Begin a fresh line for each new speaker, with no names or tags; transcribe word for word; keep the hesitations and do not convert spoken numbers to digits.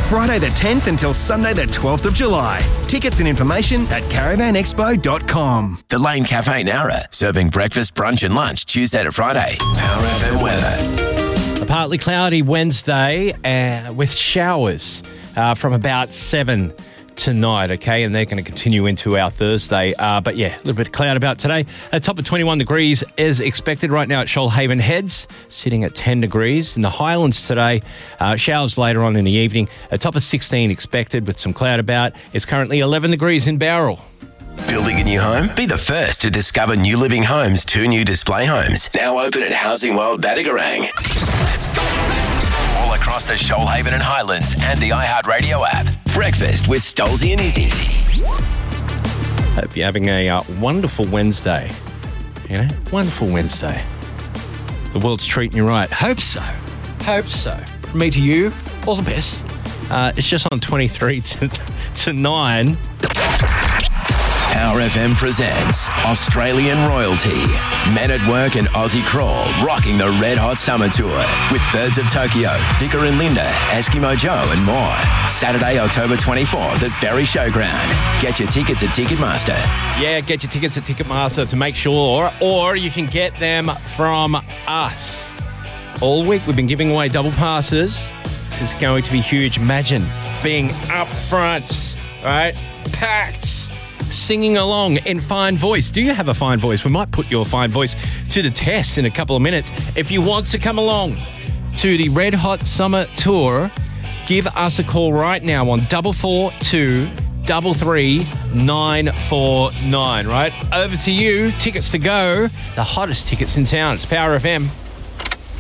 Friday the tenth until Sunday the twelfth of July. Tickets and information at caravan expo dot com.
The Lane Cafe Nowra, serving breakfast, brunch and lunch Tuesday to Friday. Power F M weather.
A partly cloudy Wednesday uh, with showers uh, from about seven tonight, okay, and they're going to continue into our Thursday. Uh, but yeah, a little bit of cloud about today. A top of twenty-one degrees is expected right now at Shoalhaven Heads, sitting at ten degrees. In the Highlands today, uh, showers later on in the evening. A top of sixteen expected with some cloud about. It's currently eleven degrees in Bowral.
Building a new home? Be the first to discover New Living Homes' two new display homes. Now open at Housing World Battigarang. Let's go, let's go. All across the Shoalhaven and Highlands and the iHeartRadio app. Breakfast with Stolzy and Izzy.
Hope you're having a uh, wonderful Wednesday. You know, wonderful Wednesday. The world's treating you right. Hope so. Hope so. From me to you, all the best. Uh, it's just on twenty-three to, to nine.
Power F M presents Australian Royalty, Men at Work and Aussie Crawl, rocking the Red Hot Summer Tour with Birds of Tokyo, Vicar and Linda, Eskimo Joe and more. Saturday, October twenty-fourth at Berry Showground. Get your tickets at Ticketmaster.
Yeah, get your tickets at Ticketmaster to make sure, or you can get them from us. All week we've been giving away double passes. This is going to be huge. Imagine being up front, right? Packed. Singing along in fine voice. Do you have a fine voice? We might put your fine voice to the test in a couple of minutes. If you want to come along to the Red Hot Summer Tour, give us a call right now on double four two double three nine four nine. Right over to you. Tickets to go. The hottest tickets in town. It's Power F M.